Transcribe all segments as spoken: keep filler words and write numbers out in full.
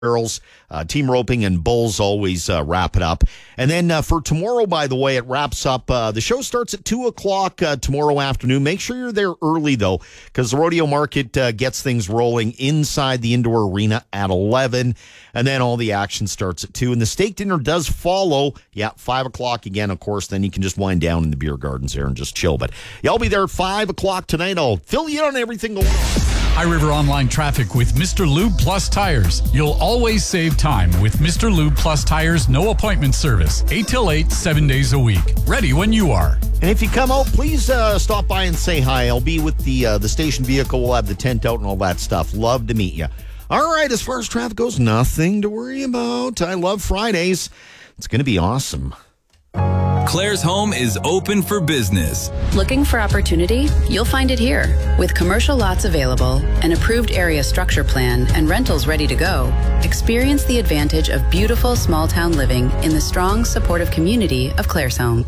Barrels, uh, Team Roping, and Bulls always uh, wrap it up. And then uh, for tomorrow, by the way, it wraps up. Uh, the show starts at two o'clock uh, tomorrow afternoon. Make sure you're there early, though, because the rodeo market uh, gets things rolling inside the indoor arena at eleven. And then all the action starts at two. And the steak dinner does follow. Yeah, five o'clock again, of course. Then you can just wind down in the beer gardens there and just chill. But yeah, I'll be there at five o'clock tonight. I'll fill you in on everything going on. High River Online Traffic with Mister Lube Plus Tires. You'll always save time with Mister Lube Plus Tires no appointment service. eight till eight, seven days a week. Ready when you are. And if you come out, please uh, stop by and say hi. I'll be with the uh, the station vehicle. We'll have the tent out and all that stuff. Love to meet you. All right, as far as traffic goes, nothing to worry about. I love Fridays. It's going to be awesome. Claire's Home is open for business. Looking for opportunity? You'll find it here. With commercial lots available, an approved area structure plan, and rentals ready to go, experience the advantage of beautiful small town living in the strong, supportive community of Claire's Home.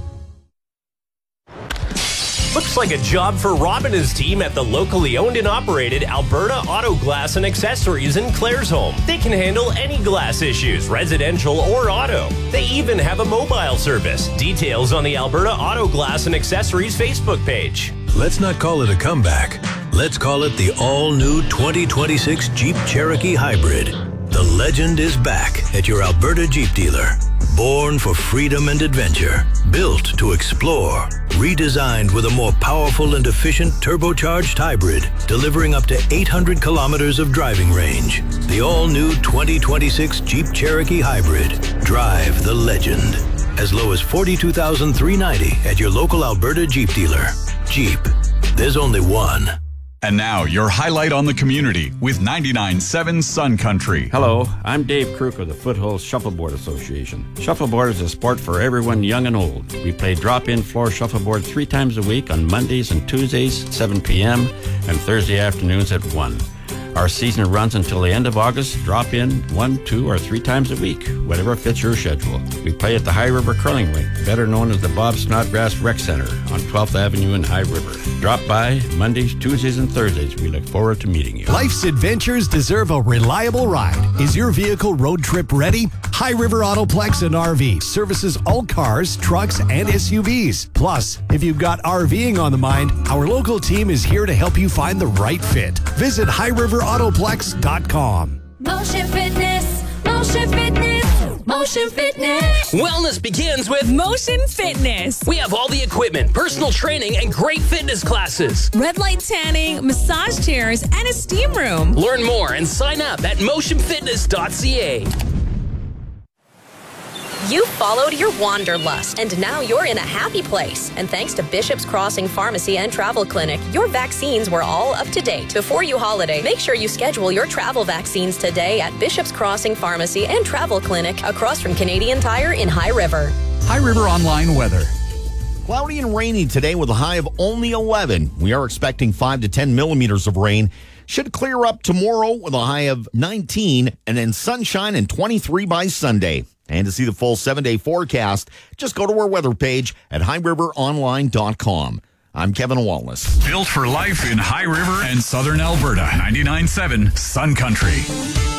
Looks like a job for Rob and his team at the locally owned and operated Alberta Auto Glass and Accessories in Clairsholm. They can handle any glass issues, residential or auto. They even have a mobile service. Details on the Alberta Auto Glass and Accessories Facebook page. Let's not call it a comeback. Let's call it the all-new twenty twenty-six Jeep Cherokee Hybrid. The legend is back at your Alberta Jeep dealer. Born for freedom and adventure, built to explore, redesigned with a more powerful and efficient turbocharged hybrid, delivering up to eight hundred kilometers of driving range. The all-new twenty twenty-six Jeep Cherokee Hybrid. Drive the legend. As low as forty-two thousand three hundred ninety dollars at your local Alberta Jeep dealer. Jeep. There's only one. And now, your highlight on the community with ninety-nine point seven Sun Country. Hello, I'm Dave Kruk of the Foothills Shuffleboard Association. Shuffleboard is a sport for everyone young and old. We play drop-in floor shuffleboard three times a week on Mondays and Tuesdays, seven p.m., and Thursday afternoons at one. Our season runs until the end of August. Drop in one, two, or three times a week, whatever fits your schedule. We play at the High River Curling Rink, better known as the Bob Snodgrass Rec Center on twelfth Avenue in High River. Drop by Mondays, Tuesdays, and Thursdays. We look forward to meeting you. Life's adventures deserve a reliable ride. Is your vehicle road trip ready? High River Autoplex and R V services all cars, trucks, and S U Vs. Plus, if you've got RVing on the mind, our local team is here to help you find the right fit. Visit high river autoplex dot com. Motion Fitness, Motion Fitness, Motion Fitness. Wellness begins with Motion Fitness. We have all the equipment, personal training, and great fitness classes. Red light tanning, massage chairs, and a steam room. Learn more and sign up at motion fitness dot c a. You followed your wanderlust, and now you're in a happy place. And thanks to Bishop's Crossing Pharmacy and Travel Clinic, your vaccines were all up to date. Before you holiday, make sure you schedule your travel vaccines today at Bishop's Crossing Pharmacy and Travel Clinic across from Canadian Tire in High River. High River Online weather. Cloudy and rainy today with a high of only eleven. We are expecting five to ten millimeters of rain. Should clear up tomorrow with a high of nineteen, and then sunshine and twenty-three by Sunday. And to see the full seven-day forecast, just go to our weather page at high river online dot com. I'm Kevin Wallace. Built for life in High River and Southern Alberta. ninety-nine point seven Sun Country.